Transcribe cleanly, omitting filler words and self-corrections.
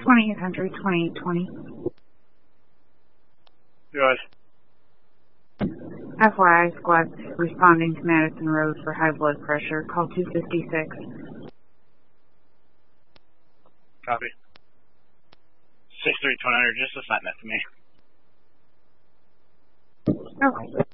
2800, 2820. Good. FYI, squad responding to Madison Road for high blood pressure. Call 256. Copy. 63200, just assign that to me. Okay.